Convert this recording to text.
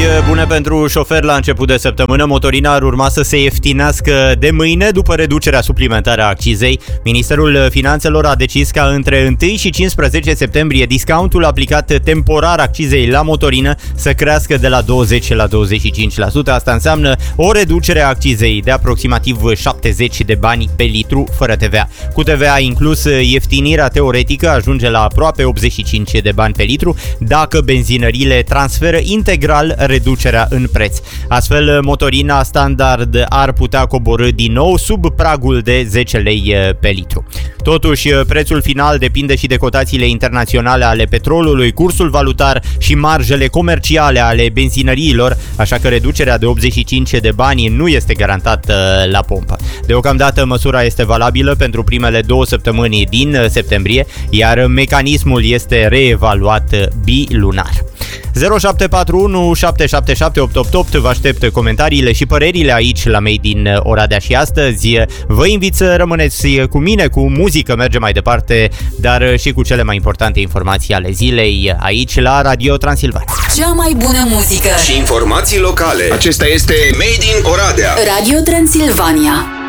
bune pentru șoferi la început de săptămână. Motorina ar urma să se ieftinească de mâine după reducerea suplimentară a accizei. Ministerul Finanțelor a decis ca între 1 și 15 septembrie discountul aplicat temporar accizei la motorină să crească de la 20 la 25%. Asta înseamnă o reducere a accizei de aproximativ 70 de bani pe litru fără TVA. Cu TVA inclus, ieftinirea teoretică ajunge la aproape 85 de bani pe litru dacă benzinările transferă integral reducerea în preț. Astfel, motorina standard ar putea coborî din nou sub pragul de 10 lei pe litru. Totuși, prețul final depinde și de cotațiile internaționale ale petrolului, cursul valutar și marjele comerciale ale benzinăriilor, așa că reducerea de 85 de bani nu este garantată la pompă. Deocamdată, măsura este valabilă pentru primele 2 săptămâni din septembrie, iar mecanismul este reevaluat bilunar. 0741 777 888. Vă aștept comentariile și părerile aici la Made in Oradea și astăzi vă invit să rămâneți cu mine, cu muzică, mergem mai departe, dar și cu cele mai importante informații ale zilei aici la Radio Transilvania. Cea mai bună muzică și informații locale. Acesta este Made in Oradea. Radio Transilvania.